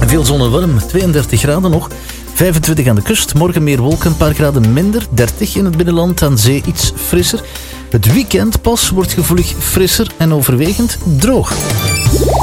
Veel zon en warm, 32 graden nog. 25 aan de kust, morgen meer wolken, een paar graden minder. 30 in het binnenland, aan zee iets frisser. Het weekend pas wordt gevoelig frisser en overwegend droog.